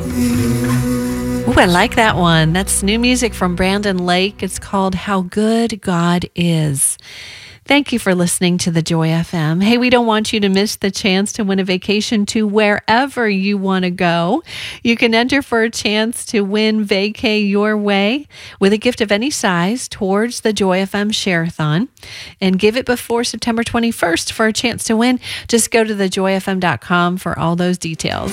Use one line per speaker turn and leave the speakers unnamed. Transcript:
Ooh, I like that one. That's new music from Brandon Lake. It's called How Good God Is. Thank you for listening to the Joy FM. Hey, we don't want you to miss the chance to win a vacation to wherever you want to go. You can enter for a chance to win Vacay Your Way with a gift of any size towards the Joy FM Share-a-thon. And give it before September 21st for a chance to win. Just go to thejoyfm.com for all those details.